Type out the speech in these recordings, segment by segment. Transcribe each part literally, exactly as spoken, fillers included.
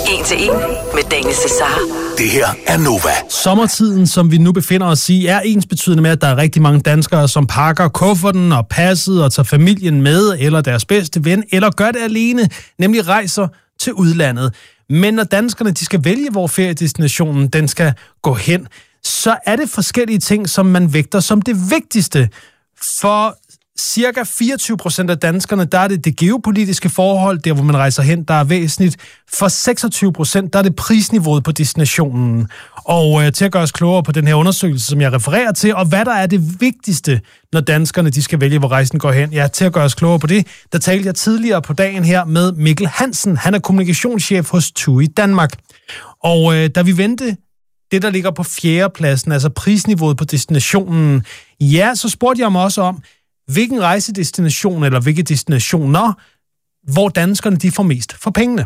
En til en med Daniel Cesar. Det her er Nova. Sommertiden, som vi nu befinder os i, er ensbetydende med, at der er rigtig mange danskere, som pakker kufferten og passet og tager familien med, eller deres bedste ven, eller gør det alene, nemlig rejser til udlandet. Men når danskerne de skal vælge, hvor feriedestinationen den skal gå hen, så er det forskellige ting, som man vægter som det vigtigste. For cirka fireogtyve procent af danskerne, der er det det geopolitiske forhold, der hvor man rejser hen, der er væsentligt. For seksogtyve procent, der er det prisniveauet på destinationen. Og øh, til at gøre os klogere på den her undersøgelse, som jeg refererer til, og hvad der er det vigtigste, når danskerne de skal vælge, hvor rejsen går hen. Ja, til at gøre os klogere på det, der talte jeg tidligere på dagen her med Mikkel Hansen. Han er kommunikationschef hos T U I Danmark. Og øh, da vi vendte det, der ligger på fjerdepladsen, altså prisniveauet på destinationen, ja, så spurgte jeg mig også om, hvilken rejsedestination eller hvilke destinationer, hvor danskerne de får mest for pengene.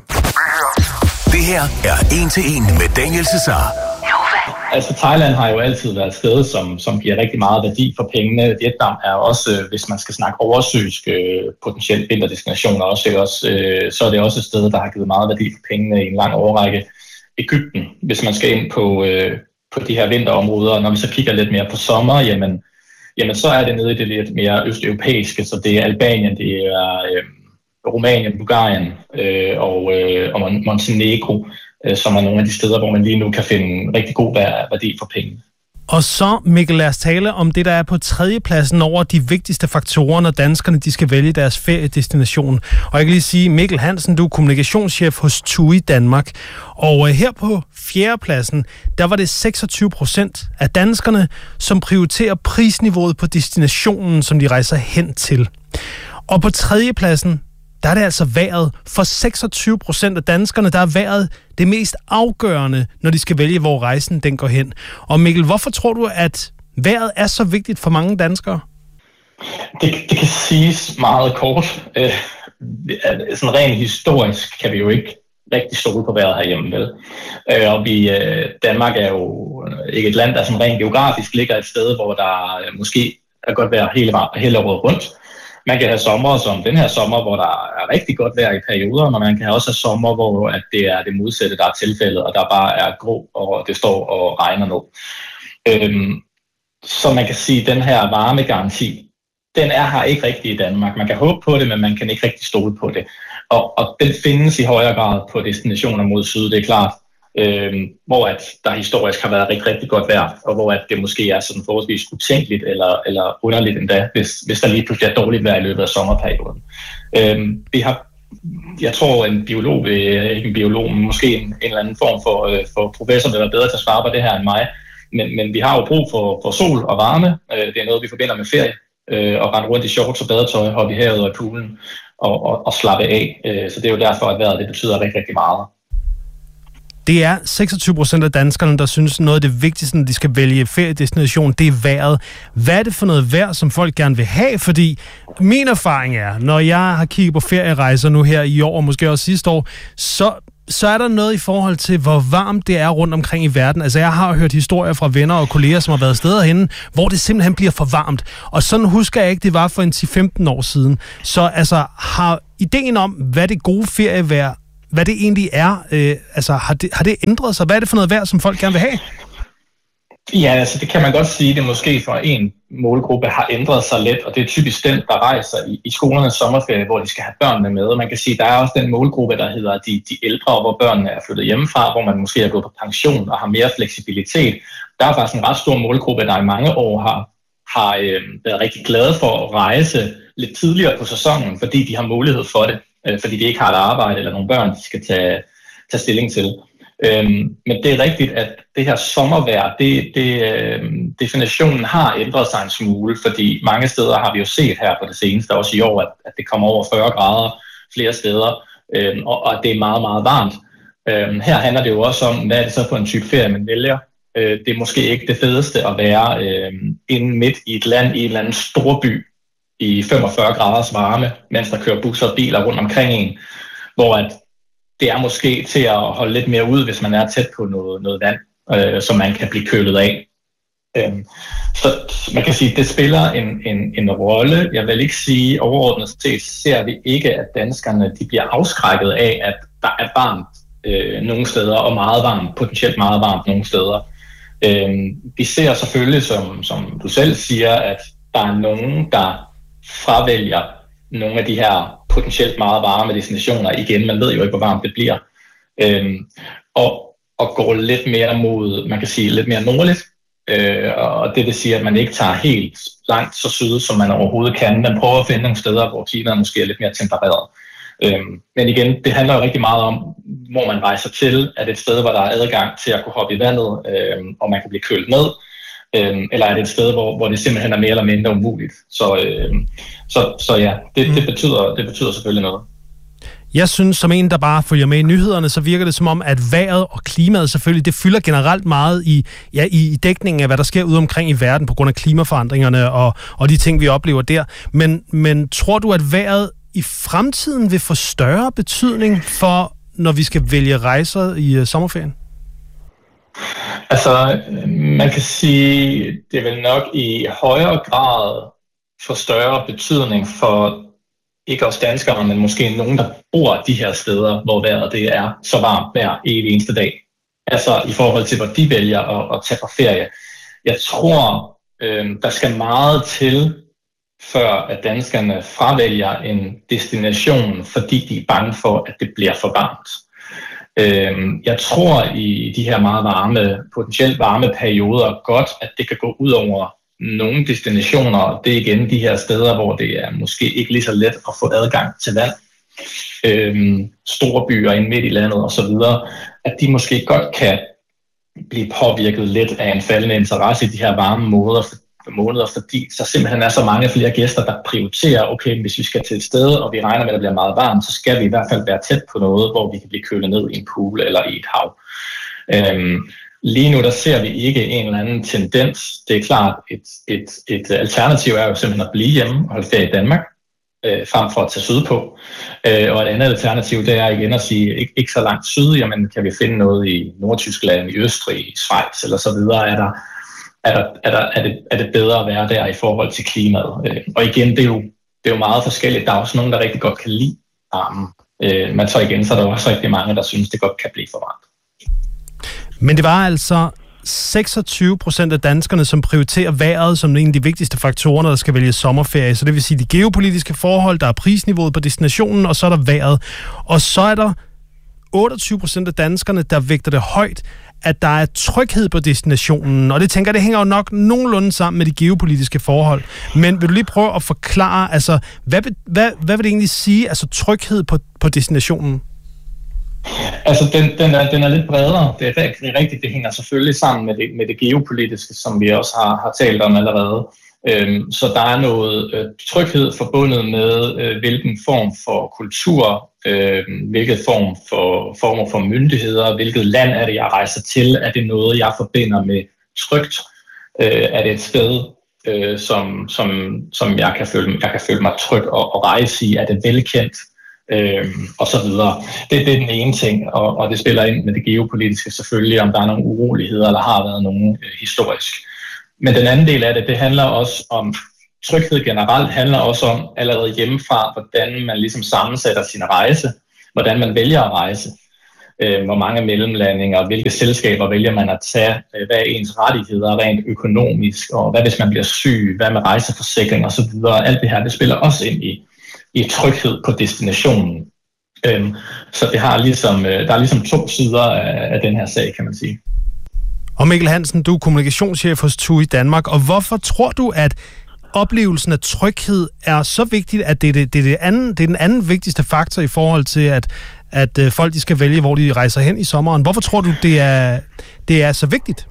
Det her er En til en med Daniel Cesar. Altså Thailand har jo altid været et sted, som, som giver rigtig meget værdi for pengene. Vietnam er også, hvis man skal snakke oversøisk øh, potentielt vinterdestinationer, også, også, øh, så er det også et sted, der har givet meget værdi for pengene i en lang årrække. Egypten, hvis man skal ind på, øh, på de her vinterområder, og når vi så kigger lidt mere på sommer, jamen jamen så er det nede i det lidt mere østeuropæiske, så det er Albanien, det er øh, Rumænien, Bulgarien øh, og, øh, og Montenegro, øh, som er nogle af de steder, hvor man lige nu kan finde rigtig god værdi for penge. Og så, Mikkel, lad os tale om det, der er på tredjepladsen over de vigtigste faktorer, når danskerne de skal vælge deres feriedestination. Og jeg kan lige sige, Mikkel Hansen, du er kommunikationschef hos T U I Danmark. Og her på fjerdepladsen, der var det seksogtyve procent af danskerne, som prioriterer prisniveauet på destinationen, som de rejser hen til. Og på tredjepladsen, der er det altså vejret. For seksogtyve procent af danskerne, der er vejret det mest afgørende, når de skal vælge, hvor rejsen den går hen. Og Mikkel, hvorfor tror du, at vejret er så vigtigt for mange danskere? Det, det kan siges meget kort. Øh, sådan rent historisk kan vi jo ikke rigtig stole på vejret herhjemme, vel? Øh, og vi, øh, Danmark er jo ikke et land, der sådan rent geografisk ligger et sted, hvor der øh, måske er godt vejr hele, hele året rundt. Man kan have sommer som den her sommer, hvor der er rigtig godt vejr i perioder, men man kan også have sommer, hvor at det er det modsatte, der er tilfældet, og der bare er grå, og det står og regner nu. Øhm, så man kan sige, at den her varmegaranti, den er her ikke rigtig i Danmark. Man kan håbe på det, men man kan ikke rigtig stole på det. Og, og den findes i højere grad på destinationer mod syd, det er klart. Øhm, hvor at der historisk har været rigtig, rigtig godt vejr, og hvor at det måske er sådan forholdsvis utænkeligt eller, eller underligt endda, hvis, hvis der lige pludselig er dårligt vejr i løbet af sommerperioden. Øhm, vi har, jeg tror en biolog, ikke en biolog, men måske en, en eller anden form for, øh, for professor, der er bedre til at svare på det her end mig, men, men vi har jo brug for, for sol og varme. Øh, det er noget, vi forbinder med ferie, øh, og rende rundt i shorts og badetøj, hoppe i havet og i poolen og, og, og slappe af. Øh, så det er jo derfor, at vejret det betyder rigtig, rigtig meget. Det er seksogtyve procent af danskerne, der synes, noget af det vigtigste, når de skal vælge feriedestination, det er vejret. Hvad er det for noget vejr, som folk gerne vil have? Fordi min erfaring er, når jeg har kigget på ferierejser nu her i år, og måske også sidste år, så, så er der noget i forhold til, hvor varmt det er rundt omkring i verden. Altså jeg har hørt historier fra venner og kolleger, som har været steder henne, hvor det simpelthen bliver for varmt. Og sådan husker jeg ikke, det var for en ti til femten år siden. Så altså har ideen om, hvad det gode ferievejr hvad det egentlig er, øh, altså har det, har det ændret sig? Hvad er det for noget vejr, som folk gerne vil have? Ja, altså det kan man godt sige, det måske for en målgruppe har ændret sig lidt, og det er typisk den, der rejser i, i skolernes sommerferie, hvor de skal have børnene med. Og man kan sige, der er også den målgruppe, der hedder de, de ældre, hvor børnene er flyttet hjemmefra, hvor man måske er gået på pension og har mere fleksibilitet. Der er faktisk en ret stor målgruppe, der i mange år har, har øh, været rigtig glade for at rejse lidt tidligere på sæsonen, fordi de har mulighed for det. Fordi de ikke har et arbejde eller nogle børn, de skal tage, tage stilling til. Øhm, men det er rigtigt, at det her sommervejr, det, det, øhm, definitionen har ændret sig en smule, fordi mange steder har vi jo set her på det seneste, også i år, at, at det kommer over fyrre grader flere steder, øhm, og, og det er meget, meget varmt. Øhm, her handler det jo også om, hvad er det så for en type ferie, man vælger. Øh, det er måske ikke det fedeste at være øh, inde midt i et land, i en eller anden storby, i femogfyrre graders varme, mens der kører busser og biler rundt omkring en, hvor at det er måske til at holde lidt mere ud, hvis man er tæt på noget, noget vand, øh, som man kan blive kølet af. Øhm, så man kan sige, at det spiller en, en, en rolle. Jeg vil ikke sige, overordnet set ser vi ikke, at danskerne de bliver afskrækket af, at der er varmt øh, nogle steder, og meget varmt, potentielt meget varmt nogle steder. Øh, vi ser selvfølgelig, som, som du selv siger, at der er nogen, der fravælger nogle af de her potentielt meget varme destinationer. Igen, man ved jo ikke, hvor varmt det bliver. Øh, og, og går lidt mere mod, man kan sige, lidt mere nordligt. Øh, og det vil sige, at man ikke tager helt langt så syd, som man overhovedet kan. Man prøver at finde nogle steder, hvor klimaet måske er lidt mere tempereret. Øhm, men igen, det handler jo rigtig meget om, hvor man rejser til. Er det et sted, hvor der er adgang til at kunne hoppe i vandet, øhm, og man kan blive kølet ned? Øhm, eller er det et sted, hvor, hvor det simpelthen er mere eller mindre umuligt? Så, øhm, så, så ja, det, det, betyder, det betyder selvfølgelig noget. Jeg synes, som en, der bare følger med i nyhederne, så virker det som om, at vejret og klimaet selvfølgelig, det fylder generelt meget i, ja, i dækningen af, hvad der sker ude omkring i verden på grund af klimaforandringerne og, og de ting, vi oplever der. Men, men tror du, at vejret i fremtiden vil få større betydning for, når vi skal vælge rejser i uh, sommerferien? Altså, man kan sige, det vil nok i højere grad få større betydning for ikke os danskere, men måske nogen, der bor de her steder, hvor vejret det er så varmt hver evig eneste dag. Altså i forhold til, hvor de vælger at, at tage på ferie. Jeg tror, øh, der skal meget til, før at danskerne fravælger en destination, fordi de er bange for, at det bliver for varmt. Øh, jeg tror i de her meget varme, potentielt varme perioder godt, at det kan gå ud over nogle destinationer. Det er igen de her steder, hvor det er måske ikke lige så let at få adgang til vand. Øhm, store byer inde midt i landet osv., at de måske godt kan blive påvirket lidt af en faldende interesse i de her varme måneder, måneder, fordi der simpelthen er så mange flere gæster, der prioriterer, okay, hvis vi skal til et sted, og vi regner med, at det bliver meget varmt, så skal vi i hvert fald være tæt på noget, hvor vi kan blive kølet ned i en pool eller i et hav. Øhm, Lige nu der ser vi ikke en eller anden tendens. Det er klart, et, et, et alternativ er jo simpelthen at blive hjemme og holde ferie i Danmark, øh, frem for at tage sydpå. Øh, og et andet alternativ, det er igen at sige, ikke, ikke så langt syd, jamen kan vi finde noget i Nordtyskland, i Østrig, i Schweiz eller så videre. Er, der, er, der, er, der, er, det, er det bedre at være der i forhold til klimaet? Øh, og igen, det er, jo, det er jo meget forskelligt. Der er også nogen, der rigtig godt kan lide varmen. Øh, men så igen, så er der også rigtig mange, der synes, det godt kan blive for varmt. Men det var altså seksogtyve procent af danskerne, som prioriterer vejret som en af de vigtigste faktorer, når der skal vælge sommerferie. Så det vil sige de geopolitiske forhold, der er prisniveauet på destinationen, og så er der vejret. Og så er der otteogtyve procent af danskerne, der vægter det højt, at der er tryghed på destinationen. Og det tænker jeg, det hænger jo nok nogenlunde sammen med de geopolitiske forhold. Men vil du lige prøve at forklare, altså, hvad, hvad, hvad vil det egentlig sige, altså tryghed på, på destinationen? Altså, den, den, er, den er lidt bredere. Det er, det er rigtigt, det hænger selvfølgelig sammen med det, med det geopolitiske, som vi også har, har talt om allerede. Øhm, så der er noget øh, tryghed forbundet med, øh, hvilken form for kultur, øh, hvilket form for, former for myndigheder, hvilket land er det, jeg rejser til. Er det noget, jeg forbinder med trygt? Øh, er det et sted, øh, som, som, som jeg, kan føle, jeg kan føle mig tryg at, at rejse i? Er det velkendt? Øhm, og så videre. Det, det er den ene ting, og, og det spiller ind med det geopolitiske selvfølgelig, om der er nogle uroligheder, eller har været nogle øh, historisk. Men den anden del af det, det handler også om, tryghed generelt handler også om allerede hjemmefra, hvordan man ligesom sammensætter sin rejse, hvordan man vælger at rejse, øh, hvor mange mellemlandinger, hvilke selskaber vælger man at tage, øh, hvad er ens rettigheder rent økonomisk, og hvad hvis man bliver syg, hvad med rejseforsikring og så videre. Alt det her, det spiller også ind i i tryghed på destinationen. Øhm, så det har ligesom, øh, der er ligesom to sider af, af den her sag, kan man sige. Og Mikkel Hansen, du er kommunikationschef hos T U I Danmark, og hvorfor tror du, at oplevelsen af tryghed er så vigtigt, at det er, det, det er, det anden, det er den anden vigtigste faktor i forhold til, at, at øh, folk de skal vælge, hvor de rejser hen i sommeren? Hvorfor tror du, det er, det er så vigtigt?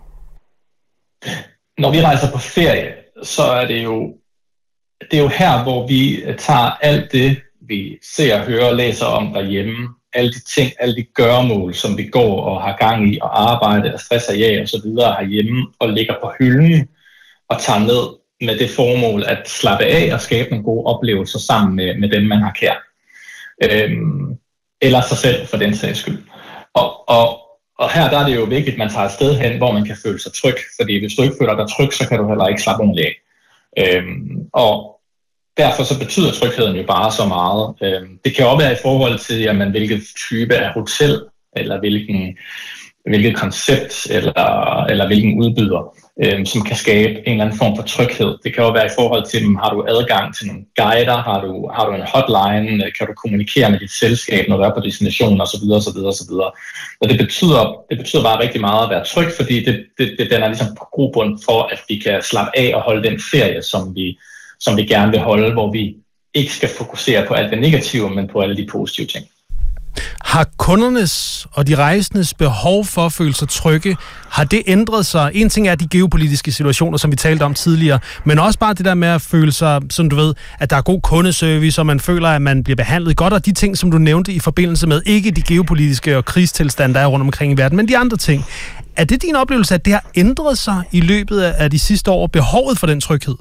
Når vi rejser på ferie, så er det jo Det er jo her, hvor vi tager alt det, vi ser, hører og læser om derhjemme, alle de ting, alle de gøremål, som vi går og har gang i og arbejde og stresser af og så videre herhjemme, og ligger på hylden og tager ned med det formål at slappe af og skabe nogle gode oplevelser sammen med, med dem, man har kær. Øhm, eller sig selv, for den sags skyld. Og, og, og her der er det jo vigtigt, at man tager et sted hen, hvor man kan føle sig tryg, fordi hvis du ikke føler dig tryg, så kan du heller ikke slappe ordentligt af. Øhm, og derfor så betyder trygheden jo bare så meget. Øhm, det kan også være i forhold til, jamen, hvilket type af hotel eller hvilken, hvilket koncept, eller, eller hvilken udbyder, øh, som kan skabe en eller anden form for tryghed. Det kan jo være i forhold til, har du adgang til nogle guider, har du, har du en hotline, kan du kommunikere med dit selskab, når du er på destinationen osv. osv. osv. Og det betyder, det betyder bare rigtig meget at være tryg, fordi det, det, det, den er ligesom på grobund for, at vi kan slappe af og holde den ferie, som vi, som vi gerne vil holde, hvor vi ikke skal fokusere på alt det negative, men på alle de positive ting. Har kundernes og de rejsendes behov for at føle sig trygge, har det ændret sig? En ting er de geopolitiske situationer, som vi talte om tidligere, men også bare det der med at føle sig, som du ved, at der er god kundeservice, og man føler, at man bliver behandlet godt, og de ting, som du nævnte i forbindelse med, ikke de geopolitiske og krigstilstande, der er rundt omkring i verden, men de andre ting. Er det din oplevelse, at det har ændret sig i løbet af de sidste år, behovet for den tryghed?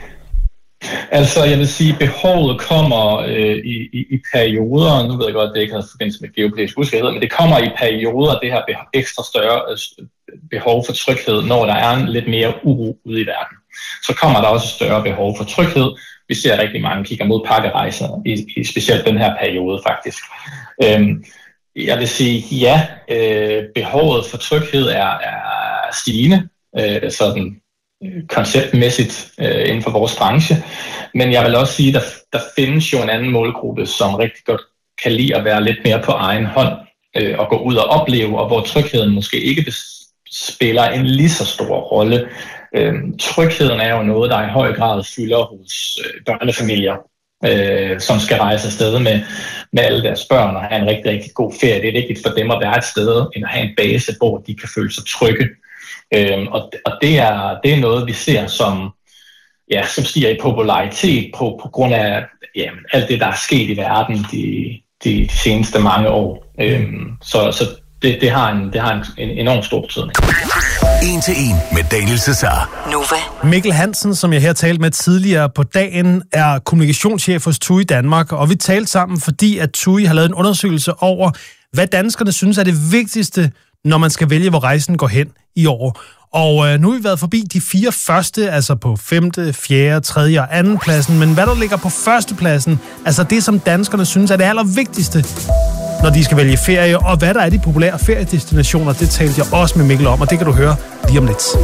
Altså, jeg vil sige, at behovet kommer øh, i, i, i perioder. Nu ved jeg godt, at det ikke har forbindelse med geopolitisk usikkerhed, men det kommer i perioder, det her ekstra større behov for tryghed, når der er lidt mere uro ude i verden. Så kommer der også større behov for tryghed. Vi ser rigtig mange kigger mod pakkerejser, i, i specielt den her periode faktisk. Øhm, jeg vil sige, ja, øh, behovet for tryghed er, er stigende, øh, sådan konceptmæssigt øh, inden for vores branche. Men jeg vil også sige, at der, der findes jo en anden målgruppe, som rigtig godt kan lide at være lidt mere på egen hånd øh, og gå ud og opleve, og hvor trygheden måske ikke spiller en lige så stor rolle. Øh, trygheden er jo noget, der i høj grad fylder hos øh, børnefamilier, øh, som skal rejse afsted med, med alle deres børn og have en rigtig, rigtig god ferie. Det er vigtigt for dem at være et sted, end at have en base, hvor de kan føle sig trygge. Øhm, og og det, er, det er noget, vi ser, som, ja, som stiger i popularitet på, på grund af ja, alt det, der er sket i verden de, de, de seneste mange år. Øhm, så så det, det har, en, det har en, en enormt stor betydning. En til en med Daniel Cesar. Nova. Mikkel Hansen, som jeg her talte med tidligere på dagen, er kommunikationschef hos TUI Danmark, og vi talte sammen, fordi at TUI har lavet en undersøgelse over, hvad danskerne synes er det vigtigste, når man skal vælge, hvor rejsen går hen i år. Og øh, nu har vi været forbi de fire første, altså på femte, fjerde, tredje og anden pladsen. Men hvad der ligger på førstepladsen, altså det, som danskerne synes er det allervigtigste, når de skal vælge ferie, og hvad der er de populære feriedestinationer, det talte jeg også med Mikkel om, og det kan du høre lige om lidt.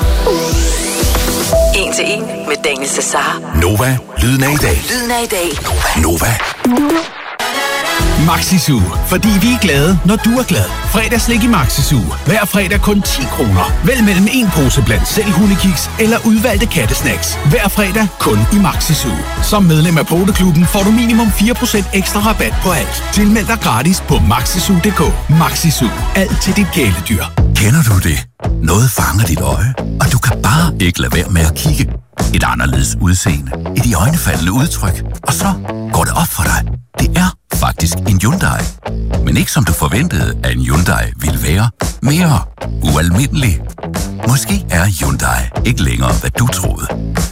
En til en med Daniel Cesar. Nova, lyden af i dag. Lyden af i dag. Nova. Maxi-Zoo, fordi vi er glade, når du er glad. Fredagslik i Maxi-Zoo. Hver fredag kun ti kroner. Vælg mellem en pose blandt selv hundekiks eller udvalgte kattesnacks. Hver fredag kun i Maxi-Zoo. Som medlem af Poteklubben får du minimum fire procent ekstra rabat på alt. Tilmeld dig gratis på maxizoo punktum d k. Maxi-Zoo. Alt til dit kæledyr. Kender du det? Noget fanger dit øje, og du kan bare ikke lade være med at kigge. Et anderledes udseende. Et iøjnefaldende udtryk. Og så går det op for dig. Det er faktisk en Hyundai. Men ikke som du forventede, at en Hyundai ville være. Mere ualmindelig. Måske er Hyundai ikke længere, hvad du troede.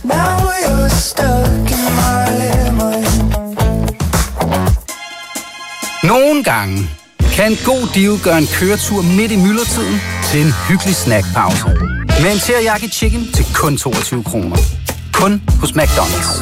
Nogle gange kan en god deal gøre en køretur midt i myldretiden til en hyggelig snackpause. Med en teriyaki chicken til kun toogtyve kroner. Kun hos McDonald's.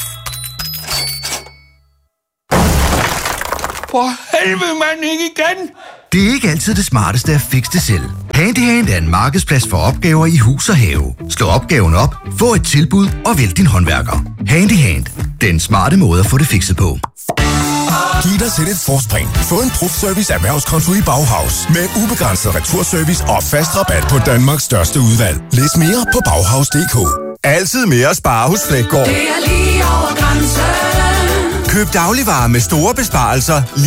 For helvede, mand, ikke igen! Det er ikke altid det smarteste at fikse det selv. Handyhand er en markedsplads for opgaver i hus og have. Slå opgaven op, få et tilbud og vælg din håndværker. Handyhand. Den smarte måde at få det fikset på. Giv dig selv et forspring. Få en Prof-Service erhvervskonto i Bauhaus. Med ubegrænset returservice og fast rabat på Danmarks største udvalg. Læs mere på bauhaus punktum d k. Altid mere at spare hos Flækgaard. Det er lige over grænsen. Køb dagligvarer med store besparelser